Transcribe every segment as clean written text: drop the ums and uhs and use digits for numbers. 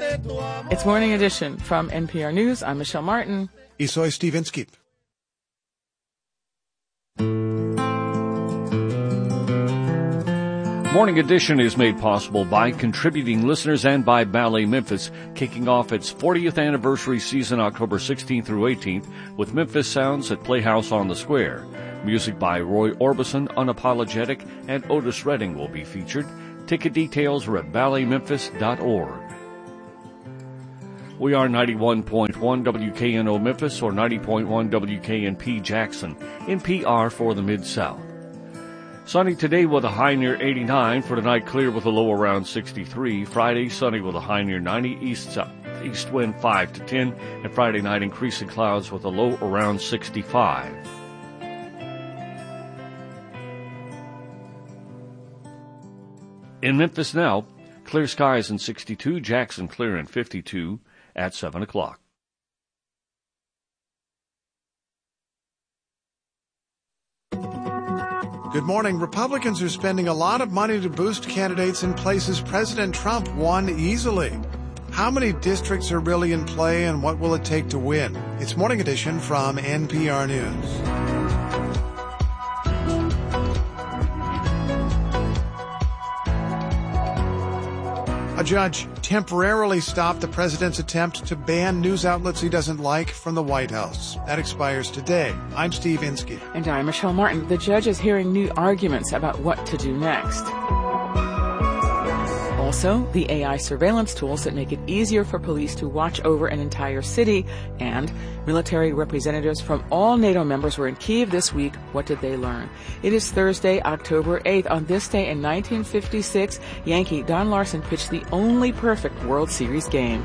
It's Morning Edition from NPR News. I'm Michelle Martin. Y soy Steve Inskeep. Morning Edition is made possible by contributing listeners and by Ballet Memphis, kicking off its 40th anniversary season October 16th through 18th with Memphis Sounds at Playhouse on the Square. Music by Roy Orbison, Unapologetic, and Otis Redding will be featured. Ticket details are at balletmemphis.org. We are 91.1 WKNO Memphis or 90.1 WKNP Jackson, NPR for the Mid-South. Sunny today with a high near 89. For tonight, clear with a low around 63. Friday, sunny with a high near 90. East wind 5 to 10. And Friday night, increasing clouds with a low around 65. In Memphis now, clear skies and 62. Jackson clear and 52 at 7 o'clock. Good morning. Republicans are spending a lot of money to boost candidates in places President Trump won easily. How many districts are really in play and what will it take to win? It's Morning Edition from NPR News. A judge temporarily stopped the president's attempt to ban news outlets he doesn't like from the White House. That expires today. I'm Steve Inskeep. And I'm Michelle Martin. The judge is hearing new arguments about what to do next. Also, the AI surveillance tools that make it easier for police to watch over an entire city, and military representatives from all NATO members were in Kyiv this week. What did they learn? It is Thursday, October 8th. On this day in 1956, Yankee Don Larson pitched the only perfect World Series game.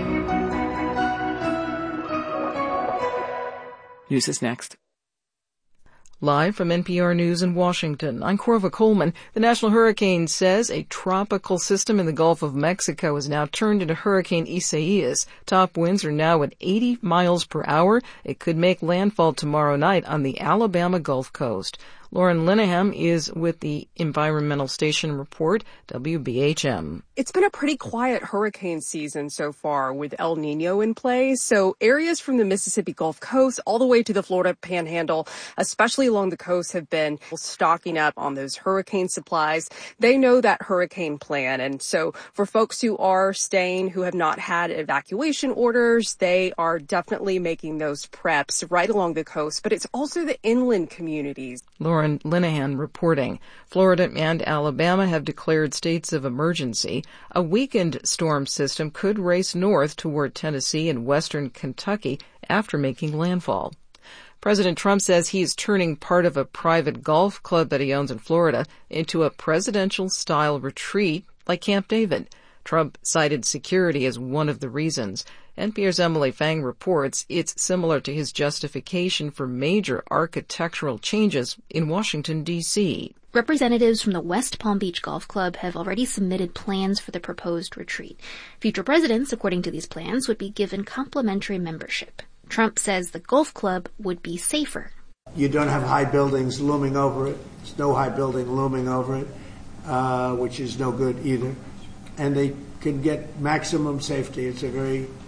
News is next. Live from NPR News in Washington, I'm Corva Coleman. The National Hurricane says a tropical system in the Gulf of Mexico has now turned into Hurricane Isaias. Top winds are now at 80 miles per hour. It could make landfall tomorrow night on the Alabama Gulf Coast. Lauren Linehan is with the Environmental Station Report, WBHM. It's been a pretty quiet hurricane season so far with El Nino in play. So areas from the Mississippi Gulf Coast all the way to the Florida Panhandle, especially along the coast, have been stocking up on those hurricane supplies. They know that hurricane plan. And so for folks who are staying, who have not had evacuation orders, they are definitely making those preps right along the coast. But it's also the inland communities. Lauren Linehan reporting. Florida and Alabama have declared states of emergency. A weakened storm system could race north toward Tennessee and western Kentucky after making landfall. President Trump says he is turning part of a private golf club that he owns in Florida into a presidential-style retreat like Camp David. Trump cited security as one of the reasons. NPR's Emily Fang reports it's similar to his justification for major architectural changes in Washington, D.C. Representatives from the West Palm Beach Golf Club have already submitted plans for the proposed retreat. Future presidents, according to these plans, would be given complimentary membership. Trump says the golf club would be safer. You don't have high buildings looming over it. There's no high building looming over it, which is no good either. And they can get maximum safety. It's a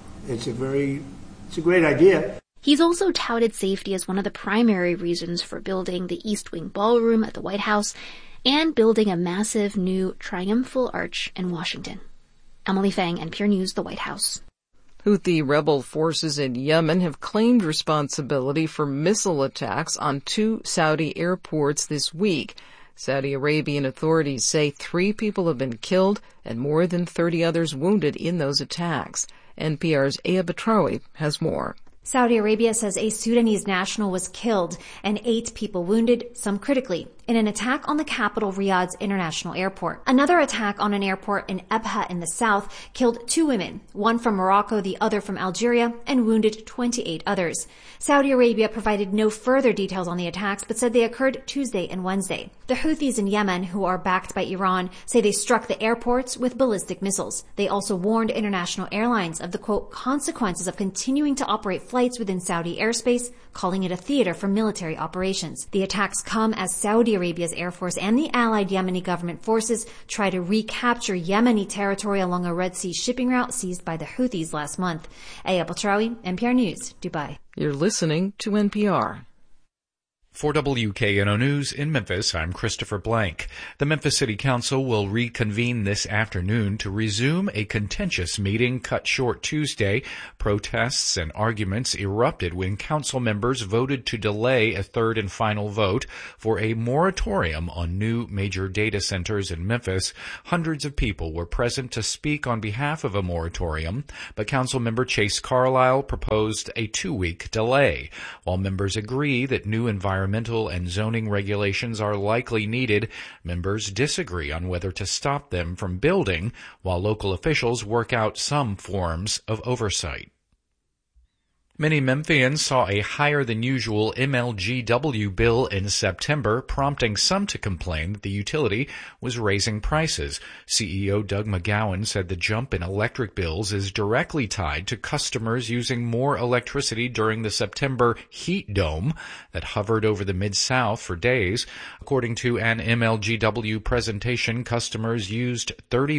great idea. He's also touted safety as one of the primary reasons for building the East Wing Ballroom at the White House and building a massive new triumphal arch in Washington. Emily Fang, NPR News, the White House. Houthi rebel forces in Yemen have claimed responsibility for missile attacks on 2 Saudi airports this week. Saudi Arabian authorities say 3 people have been killed and more than 30 others wounded in those attacks. NPR's Aya Batrawi has more. Saudi Arabia says a Sudanese national was killed and 8 people wounded, some critically, in an attack on the capital Riyadh's international airport. Another attack on an airport in Ebha in the south killed 2 women, one from Morocco, the other from Algeria, and wounded 28 others. Saudi Arabia provided no further details on the attacks, but said they occurred Tuesday and Wednesday. The Houthis in Yemen, who are backed by Iran, say they struck the airports with ballistic missiles. They also warned international airlines of the, quote, consequences of continuing to operate flights within Saudi airspace, calling it a theater for military operations. The attacks come as Saudi Arabia's Air Force and the allied Yemeni government forces try to recapture Yemeni territory along a Red Sea shipping route seized by the Houthis last month. Aya Baltraoui, NPR News, Dubai. You're listening to NPR. For WKNO News in Memphis, I'm Christopher Blank. The Memphis City Council will reconvene this afternoon to resume a contentious meeting cut short Tuesday. Protests and arguments erupted when council members voted to delay a third and final vote for a moratorium on new major data centers in Memphis. Hundreds of people were present to speak on behalf of a moratorium, but Councilmember Chase Carlisle proposed a 2-week delay. While members agree that new environmental and zoning regulations are likely needed, members disagree on whether to stop them from building, while local officials work out some forms of oversight. Many Memphians saw a higher-than-usual MLGW bill in September, prompting some to complain that the utility was raising prices. CEO Doug McGowan said the jump in electric bills is directly tied to customers using more electricity during the September heat dome that hovered over the Mid-South for days. According to an MLGW presentation, customers used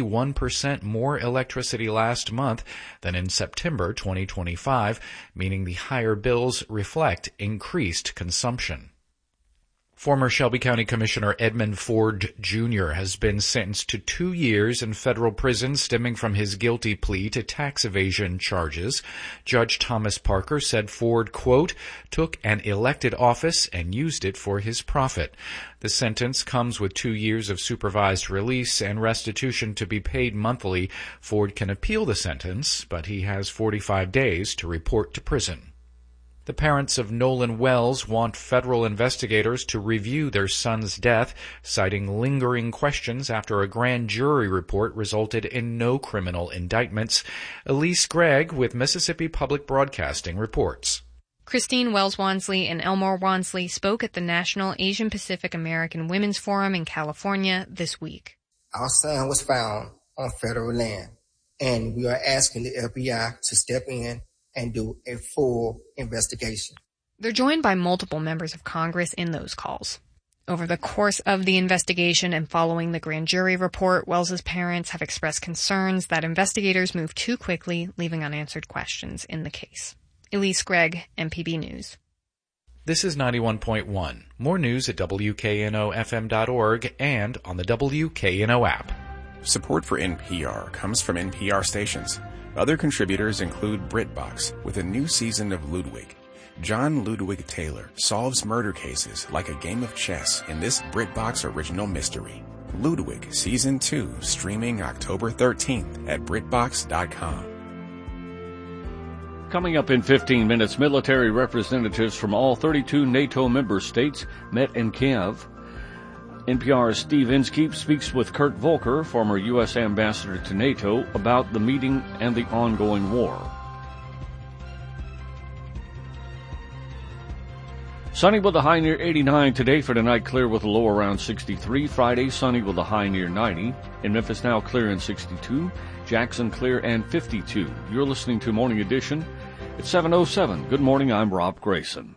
31% more electricity last month than in September 2025, meaning the higher bills reflect increased consumption. Former Shelby County Commissioner Edmund Ford Jr. has been sentenced to 2 years in federal prison stemming from his guilty plea to tax evasion charges. Judge Thomas Parker said Ford, quote, took an elected office and used it for his profit. The sentence comes with 2 years of supervised release and restitution to be paid monthly. Ford can appeal the sentence, but he has 45 days to report to prison. The parents of Nolan Wells want federal investigators to review their son's death, citing lingering questions after a grand jury report resulted in no criminal indictments. Elise Gregg with Mississippi Public Broadcasting reports. Christine Wells-Wansley and Elmore Wansley spoke at the National Asian Pacific American Women's Forum in California this week. Our son was found on federal land, and we are asking the FBI to step in and do a full investigation. They're joined by multiple members of Congress in those calls. Over the course of the investigation and following the grand jury report, Wells's parents have expressed concerns that investigators move too quickly, leaving unanswered questions in the case. Elise Gregg, MPB News. This is 91.1. More news at WKNOFM.org and on the WKNO app. Support for NPR comes from NPR stations. Other contributors include BritBox with a new season of Ludwig. John Ludwig Taylor solves murder cases like a game of chess in this BritBox original mystery. Ludwig Season 2 streaming October 13th at BritBox.com. Coming up in 15 minutes, military representatives from all 32 NATO member states met in Kiev. NPR's Steve Inskeep speaks with Kurt Volker, former U.S. ambassador to NATO, about the meeting and the ongoing war. Sunny with a high near 89 today. For tonight, clear with a low around 63. Friday, sunny with a high near 90. In Memphis now clear and 62. Jackson clear and 52. You're listening to Morning Edition. It's 7:07. Good morning, I'm Rob Grayson.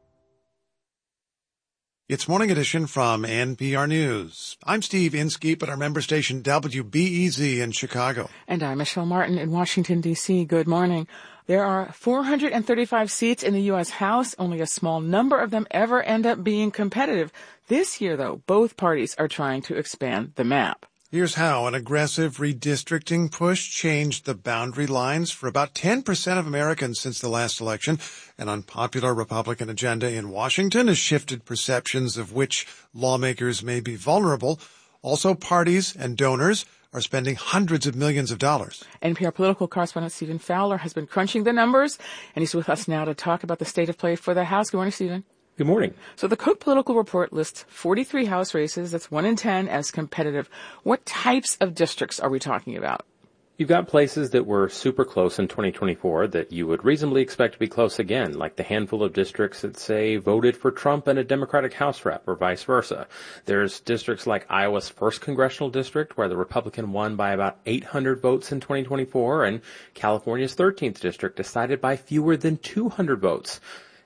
It's Morning Edition from NPR News. I'm Steve Inskeep at our member station WBEZ in Chicago. And I'm Michelle Martin in Washington, D.C. Good morning. There are 435 seats in the U.S. House. Only a small number of them ever end up being competitive. This year, though, both parties are trying to expand the map. Here's how an aggressive redistricting push changed the boundary lines for about 10% of Americans since the last election. An unpopular Republican agenda in Washington has shifted perceptions of which lawmakers may be vulnerable. Also, parties and donors are spending hundreds of millions of dollars. NPR political correspondent Stephen Fowler has been crunching the numbers, and he's with us now to talk about the state of play for the House. Good morning, Stephen. Good morning. So the Cook Political Report lists 43 House races, that's 1 in 10, as competitive. What types of districts are we talking about? You've got places that were super close in 2024 that you would reasonably expect to be close again, like the handful of districts that, say, voted for Trump and a Democratic House rep, or vice versa. There's districts like Iowa's 1st Congressional District, where the Republican won by about 800 votes in 2024, and California's 13th District, decided by fewer than 200 votes.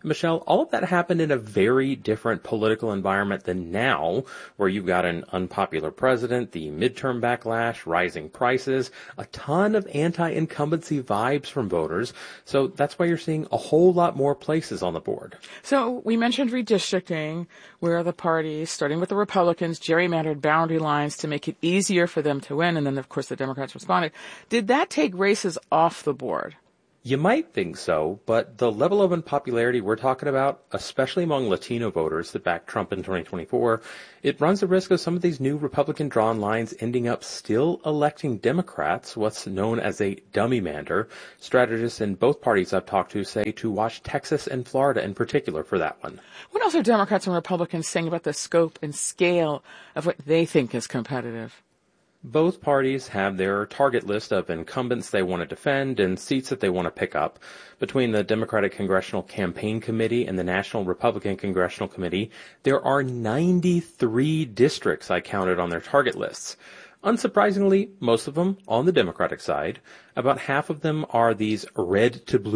Michelle, all of that happened in a very different political environment than now, where you've got an unpopular president, the midterm backlash, rising prices, a ton of anti-incumbency vibes from voters. So that's why you're seeing a whole lot more places on the board. So we mentioned redistricting, where the parties, starting with the Republicans, gerrymandered boundary lines to make it easier for them to win. And then, of course, the Democrats responded. Did that take races off the board? You might think so, but the level of unpopularity we're talking about, especially among Latino voters that backed Trump in 2024, it runs the risk of some of these new Republican drawn lines ending up still electing Democrats, what's known as a dummy-mander. Strategists in both parties I've talked to say to watch Texas and Florida in particular for that one. What else are Democrats and Republicans saying about the scope and scale of what they think is competitive? Both parties have their target list of incumbents they want to defend and seats that they want to pick up. Between the Democratic Congressional Campaign Committee and the National Republican Congressional Committee, there are 93 districts I counted on their target lists. Unsurprisingly, most of them on the Democratic side. About half of them are these red to blue